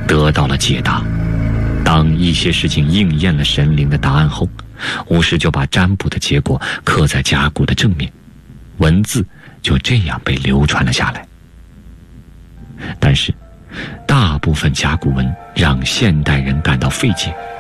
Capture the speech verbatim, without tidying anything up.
得到了解答。当一些事情应验了神灵的答案后，巫师就把占卜的结果刻在甲骨的正面，文字就这样被流传了下来。但是大部分甲骨文让现代人感到费解，